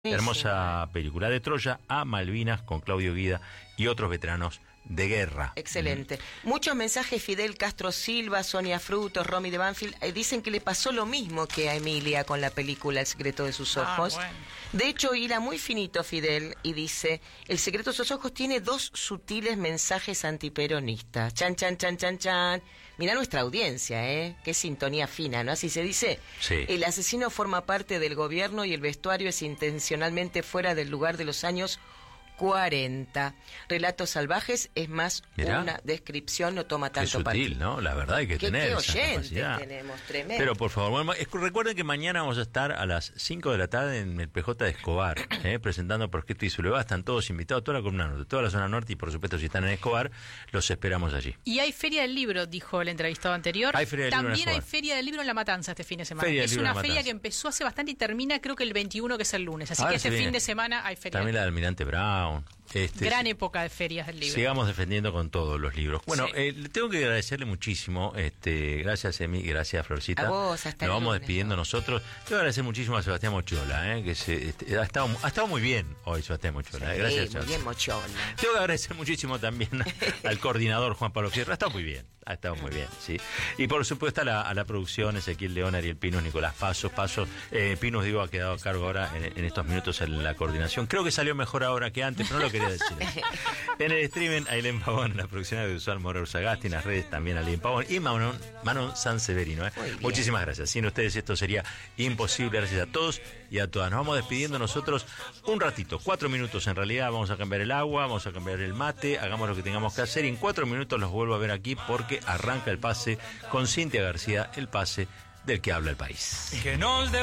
Hermosa película de Troya a Malvinas con Claudio Guida y otros veteranos de guerra. Excelente. Muchos mensajes, Fidel Castro Silva, Sonia Frutos, Romy de Banfield, dicen que le pasó lo mismo que a Emilia con la película El secreto de sus ojos. Bueno. De hecho, hila muy finito Fidel y dice, El secreto de sus ojos tiene dos sutiles mensajes antiperonistas. Chan, chan, chan, chan, chan. Mirá nuestra audiencia, qué sintonía fina, ¿no? Así se dice. Sí. El asesino forma parte del gobierno y el vestuario es intencionalmente fuera del lugar de los años 40. Relatos salvajes es más una descripción, no toma tanto sutil, partido. ¿no? La verdad hay que tener qué esa oyentes capacidad. Tenemos, tremendo. Pero por favor, bueno, recuerden que mañana vamos a estar a las 5 de la tarde en el PJ de Escobar, presentando Proscripto y Sublevada. Están todos invitados, toda la columna norte, toda la zona norte, y por supuesto si están en Escobar, los esperamos allí. Y hay Feria del Libro, dijo el entrevistado anterior. Hay Feria del Libro en También hay Escobar. Feria del Libro en La Matanza este fin de semana. Feria del Es Libro en una La feria Matanza. que empezó hace bastante y termina creo que el 21, que es el lunes. Así Ahora que se este viene. fin de semana hay feria. También la de Almirante Brown. Gran época de ferias del libro. Sigamos defendiendo con todos los libros. Bueno, Sí. tengo que agradecerle muchísimo, gracias Emi, gracias Florcita. A vos, hasta Nos el vamos lunes, despidiendo ¿no? nosotros. Tengo que agradecer muchísimo a Sebastián Mochola, que ha estado muy bien hoy Sebastián Mochola. Gracias, muy Sebastián. bien, Mochola. Tengo que agradecer muchísimo también al coordinador Juan Pablo Fierro. Ha estado muy bien, sí. Y por supuesto a la producción, Ezequiel León, Ariel Pinos, Nicolás Pasos. Pinos, ha quedado a cargo ahora en estos minutos en la coordinación. Creo que salió mejor ahora que antes, pero no lo quería decir. En el streaming, Ailén Pavón, en la producción audiovisual Morero Sagasti, en las redes también Ailén Pavón y Manon Sanseverino. Muchísimas gracias. Sin ustedes esto sería imposible. Gracias a todos y a todas. Nos vamos despidiendo nosotros un ratito, 4 minutos en realidad. Vamos a cambiar el agua, vamos a cambiar el mate, hagamos lo que tengamos que hacer y en 4 minutos los vuelvo a ver aquí porque arranca el pase con Cintia García, el pase del que habla el país. Que nos